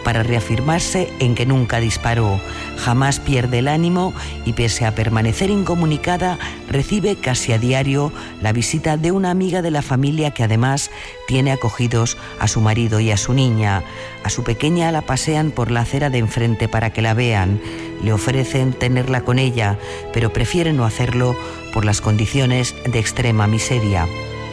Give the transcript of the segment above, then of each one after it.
para reafirmarse en que nunca disparó. Jamás pierde el ánimo y, pese a permanecer incomunicada, recibe casi a diario la visita de una amiga de la familia que además tiene acogidos a su marido y a su niña. A su pequeña la pasean por la acera de enfrente para que la vean. Le ofrecen tenerla con ella, pero prefiere no hacerlo por las condiciones de extrema miseria.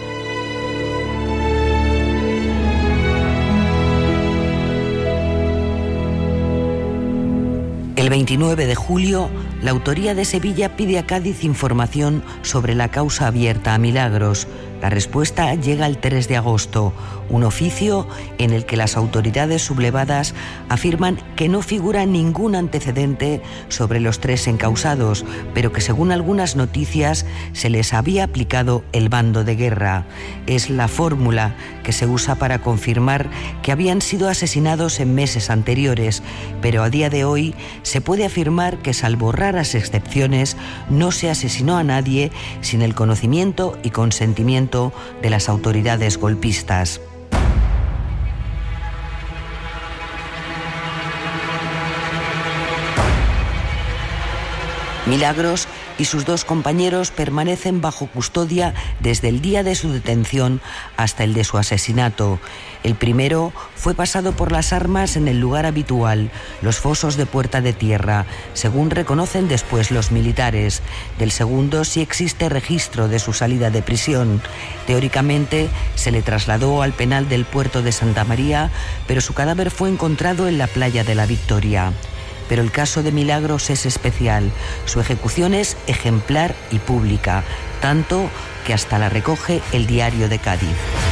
El 29 de julio, la autoría de Sevilla pide a Cádiz información sobre la causa abierta a Milagros. La respuesta llega el 3 de agosto, un oficio en el que las autoridades sublevadas afirman que no figura ningún antecedente sobre los 3 encausados, pero que según algunas noticias se les había aplicado el bando de guerra. Es la fórmula que se usa para confirmar que habían sido asesinados en meses anteriores, pero a día de hoy se puede afirmar que, salvo raras excepciones, no se asesinó a nadie sin el conocimiento y consentimiento de las autoridades golpistas. Milagros y sus 2 compañeros permanecen bajo custodia desde el día de su detención hasta el de su asesinato. El primero fue pasado por las armas en el lugar habitual, los fosos de Puerta de Tierra, según reconocen después los militares. Del segundo sí existe registro de su salida de prisión. Teóricamente se le trasladó al penal del puerto de Santa María, pero su cadáver fue encontrado en la playa de la Victoria. Pero el caso de Milagros es especial. Su ejecución es ejemplar y pública, tanto que hasta la recoge el Diario de Cádiz.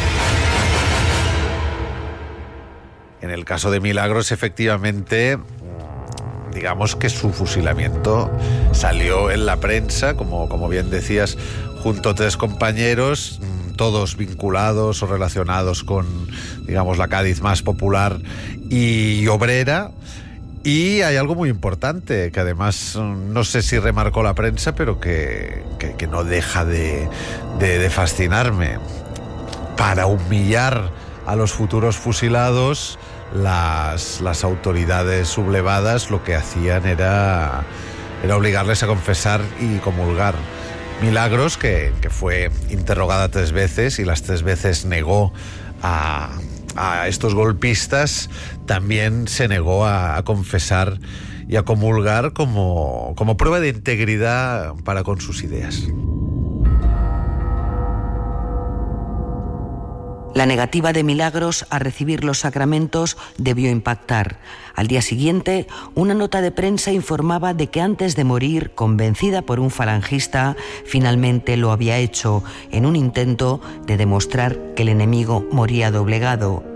En el caso de Milagros, efectivamente, digamos que su fusilamiento salió en la prensa, como bien decías, junto a 3 compañeros, todos vinculados o relacionados con, digamos, la Cádiz más popular y obrera. Y hay algo muy importante, que además no sé si remarcó la prensa, pero que no deja de fascinarme. Para humillar a los futuros fusilados, las autoridades sublevadas lo que hacían era obligarles a confesar y comulgar. Milagros, que fue interrogada 3 veces y las 3 veces negó a estos golpistas, también se negó a confesar y a comulgar como prueba de integridad para con sus ideas. La negativa de Milagros a recibir los sacramentos debió impactar. Al día siguiente, una nota de prensa informaba de que antes de morir, convencida por un falangista, finalmente lo había hecho en un intento de demostrar que el enemigo moría doblegado.